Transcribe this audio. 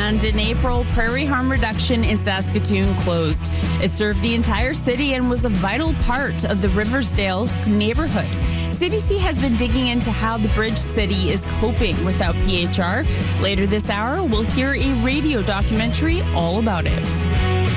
And in April, Prairie Harm Reduction in Saskatoon closed. It served the entire city and was a vital part of the Riversdale neighborhood. CBC has been digging into how the Bridge City is coping without PHR. Later this hour, we'll hear a radio documentary all about it.